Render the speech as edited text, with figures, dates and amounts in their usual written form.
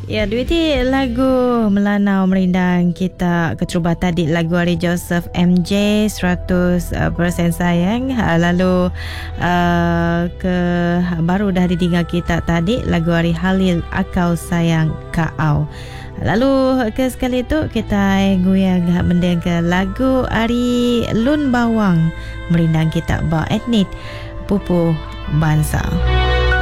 Ya, duiti lagu Melanau Merindang kita kecuba tadi lagu Ari Joseph MJ 100% sayang. Lalu ke baru dah ditinggal kita tadi lagu Ari Halil Akau Sayang Kau. Lalu ke sekali tu kita goyang benda ke lagu Ari Lun Bawang Merindang kita ba etnik Pupuh Bangsa.